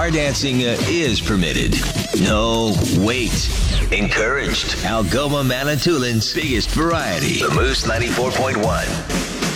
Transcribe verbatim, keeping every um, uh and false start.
bar dancing uh, is permitted. No, wait. Encouraged. Algoma Manitoulин's biggest variety. The Moose ninety-four point one.